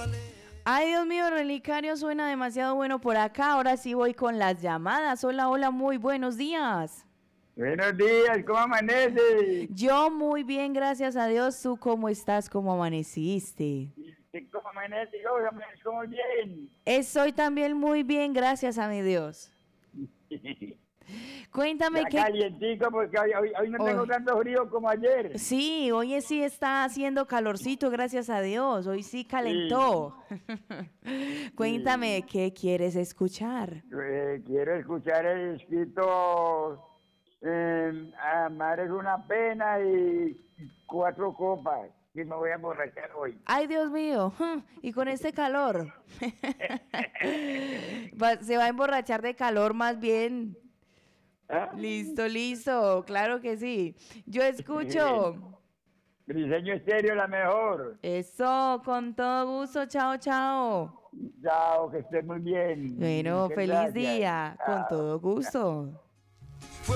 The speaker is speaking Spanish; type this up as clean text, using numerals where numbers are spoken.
Ay, Dios mío, Relicario suena demasiado bueno por acá. Ahora sí voy con las llamadas. Hola, hola, muy buenos días. Buenos días, ¿cómo amanece? Yo muy bien, gracias a Dios. ¿Tú cómo estás? ¿Cómo amaneciste? ¿Cómo amanece? Yo amanezco muy bien. Estoy también muy bien, gracias a mi Dios. Cuéntame Ya qué... calientico porque hoy no tengo Oh, tanto frío como ayer. sí, hoy sí está haciendo calorcito, gracias a Dios. Hoy sí calentó. Sí, Cuéntame sí. qué quieres escuchar. Quiero escuchar el escrito Amar es una pena y cuatro copas. Y me voy a emborrachar hoy. Ay, Dios mío, y con este calor. Se va a emborrachar de calor más bien. ¿Ah? Listo, listo, claro que sí. Yo escucho. Briseño Estéreo, la mejor. Eso, con todo gusto, chao, chao. Chao, que esté muy bien. Bueno, Muchas feliz gracias. día, con Chao. todo gusto.